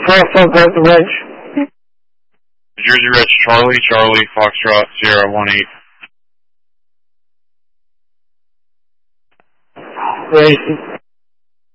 Foxtrot Reg. New Jersey Reg Charlie, Foxtrot, Sierra 18. Racing.